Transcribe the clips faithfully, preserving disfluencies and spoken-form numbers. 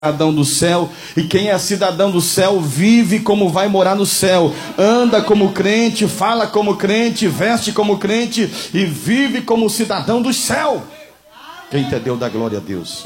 cidadão do céu, e quem é cidadão do céu vive como vai morar no céu, anda como crente, fala como crente, veste como crente e vive como cidadão do céu. Quem entendeu, dá glória a Deus.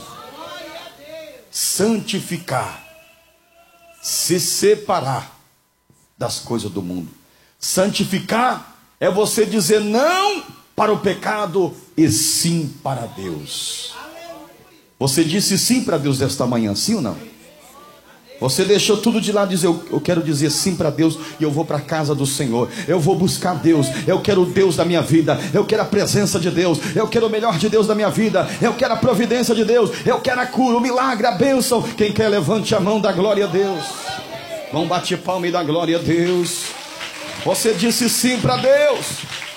Santificar, se separar das coisas do mundo. Santificar é você dizer não para o pecado e sim para Deus. Você disse sim para Deus desta manhã, sim ou não? Você deixou tudo de lado e dizer, eu, eu quero dizer sim para Deus e eu vou para a casa do Senhor. Eu vou buscar Deus, eu quero o Deus da minha vida, eu quero a presença de Deus, eu quero o melhor de Deus da minha vida, eu quero a providência de Deus, eu quero a cura, o milagre, a bênção. Quem quer, levante a mão, dá glória a Deus. Vamos bater palma e dá glória a Deus. Você disse sim para Deus.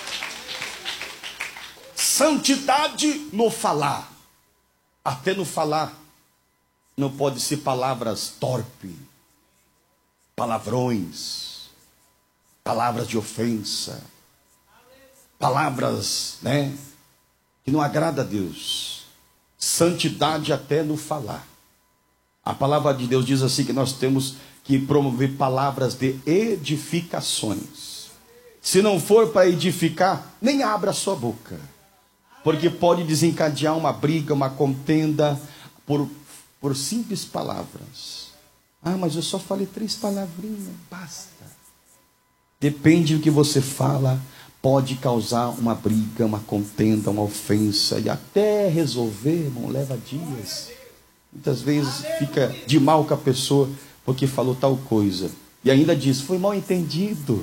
Santidade no falar. Até no falar, não pode ser palavras torpes, palavrões, palavras de ofensa, palavras, né, que não agrada a Deus. Santidade até no falar. A palavra de Deus diz assim que nós temos que promover palavras de edificações. Se não for para edificar, nem abra a sua boca. Porque pode desencadear uma briga, uma contenda, por, por simples palavras. Ah, mas eu só falei três palavrinhas, basta. Depende do que você fala, pode causar uma briga, uma contenda, uma ofensa. E até resolver, irmão, leva dias. Muitas vezes fica de mal com a pessoa, porque falou tal coisa. E ainda diz, foi mal entendido.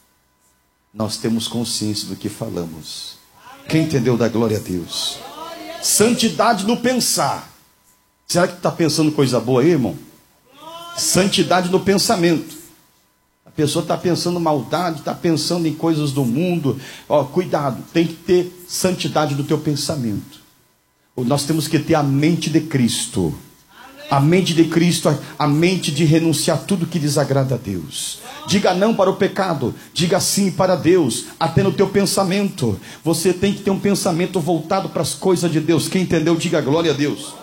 Nós temos consciência do que falamos. Quem entendeu, dá glória a Deus. Santidade no pensar. Será que está pensando coisa boa aí, irmão? Santidade no pensamento. A pessoa está pensando maldade, está pensando em coisas do mundo. Ó, cuidado, tem que ter santidade no teu pensamento. Nós temos que ter a mente de Cristo. A mente de Cristo, a mente de renunciar a tudo que desagrada a Deus. Diga não para o pecado, diga sim para Deus, até no teu pensamento. Você tem que ter um pensamento voltado para as coisas de Deus. Quem entendeu, diga glória a Deus.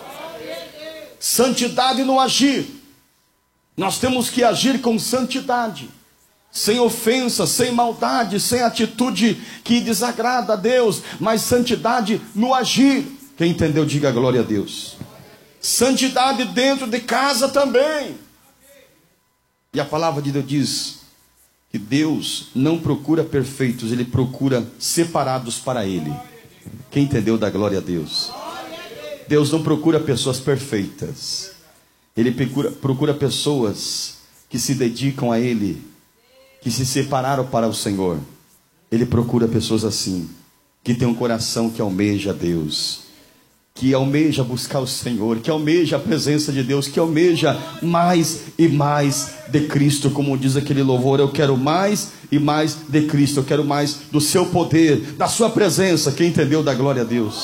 Santidade no agir. Nós temos que agir com santidade, sem ofensa, sem maldade, sem atitude que desagrada a Deus, mas santidade no agir. Quem entendeu, diga glória a Deus. Santidade dentro de casa também. E a palavra de Deus diz que Deus não procura perfeitos, Ele procura separados para Ele. Quem entendeu, dá glória a Deus. Deus não procura pessoas perfeitas, Ele procura, procura pessoas que se dedicam a Ele, que se separaram para o Senhor. Ele procura pessoas assim, que tem um coração que almeja a Deus, que almeja buscar o Senhor, que almeja a presença de Deus, que almeja mais e mais de Cristo, como diz aquele louvor, eu quero mais e mais de Cristo, eu quero mais do seu poder, da sua presença. Quem entendeu, dá glória a Deus.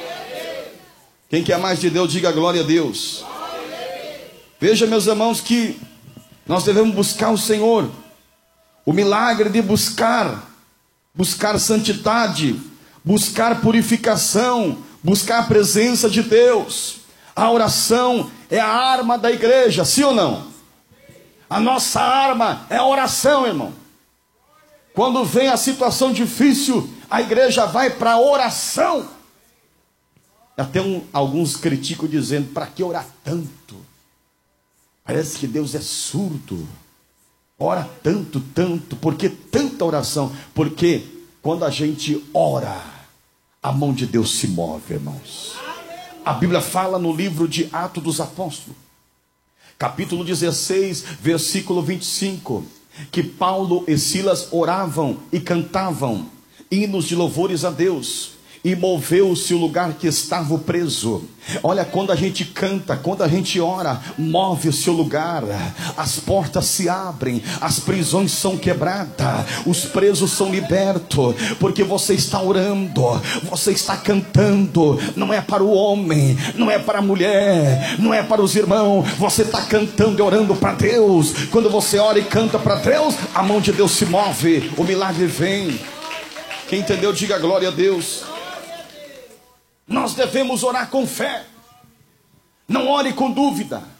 Quem quer mais de Deus, diga glória a Deus. Veja, meus irmãos, que nós devemos buscar o Senhor, o milagre de buscar, buscar santidade, buscar purificação, buscar a presença de Deus. A oração é a arma da igreja, sim ou não? A nossa arma é a oração, irmão. Quando vem a situação difícil, a igreja vai para a oração. Até um, alguns criticam dizendo, para que orar tanto? Parece que Deus é surdo. Ora tanto, tanto, por que tanta oração? Porque quando a gente ora, a mão de Deus se move, irmãos. A Bíblia fala no livro de Atos dos Apóstolos, capítulo dezesseis, versículo vinte e cinco, que Paulo e Silas oravam e cantavam hinos de louvores a Deus, e moveu-se o lugar que estava preso. Olha, quando a gente canta, quando a gente ora, move-se o lugar, as portas se abrem, as prisões são quebradas, os presos são libertos, porque você está orando, você está cantando. Não é para o homem, não é para a mulher, não é para os irmãos, você está cantando e orando para Deus. Quando você ora e canta para Deus, a mão de Deus se move, o milagre vem. Quem entendeu, diga glória a Deus. Nós devemos orar com fé. Não ore com dúvida.